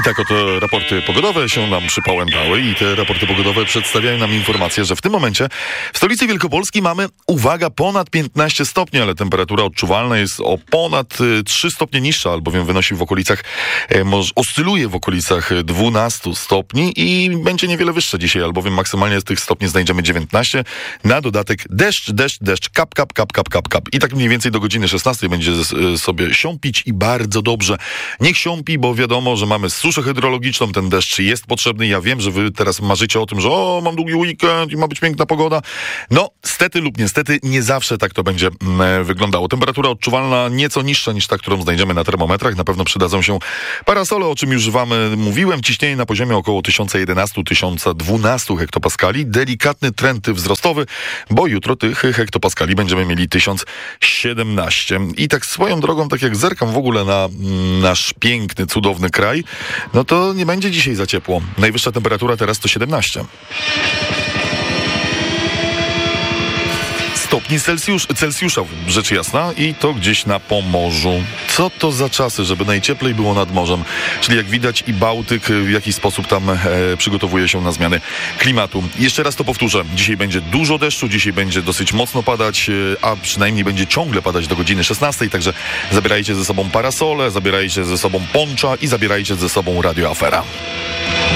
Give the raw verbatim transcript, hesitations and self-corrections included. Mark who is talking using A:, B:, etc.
A: tak oto raporty pogodowe się nam przypałętały i te raporty pogodowe przedstawiają nam informację, że w tym momencie w stolicy Wielkopolski mamy, uwaga, ponad piętnaście stopni, ale temperatura odczuwalna jest o ponad trzy stopnie niższa, albowiem wynosi w okolicach, e, może oscyluje w okolicach dwunastu stopni i będzie niewiele wyższe dzisiaj, albowiem maksymalnie z tych stopni znajdziemy dziewiętnaście. Na dodatek deszcz, deszcz, deszcz, kap, kap, kap, kap, kap, kap. I tak mniej więcej do godziny szesnastej będzie e, sobie siąpić i bardzo dobrze. Niech siąpi, bo wiadomo, że mamy suszę hydrologiczną, ten deszcz jest potrzebny. Ja wiem, że wy teraz marzycie o tym, że o, mam długi weekend i ma być piękna pogoda. No, stety lub niestety, nie zawsze tak to będzie mm, wyglądało. Temperatura odczuwalna nieco niższa niż ta, którą znajdziemy na termometrach. Na pewno przydadzą się parasole, o czym już wam mówiłem. Ciśnienie na poziomie około tysiąc jedenaście do tysiąc dwanaście hektopaskali. Delikatny trend wzrostowy, bo jutro tych hektopaskali będziemy mieli tysiąc siedemnaście. I tak swoją drogą, tak jak zerkam w ogóle na mm, nasz piękny, cudowny kraj, no to nie będzie dzisiaj za ciepło. Najwyższa temperatura teraz to siedemnaście. Stopni Celsjusz, Celsjusza, rzecz jasna, i to gdzieś na Pomorzu. Co to za czasy, żeby najcieplej było nad morzem? Czyli jak widać i Bałtyk w jakiś sposób tam e, przygotowuje się na zmiany klimatu. Jeszcze raz to powtórzę. Dzisiaj będzie dużo deszczu, dzisiaj będzie dosyć mocno padać, e, a przynajmniej będzie ciągle padać do godziny szesnastej, także zabierajcie ze sobą parasole, zabierajcie ze sobą poncza i zabierajcie ze sobą Radio Afera.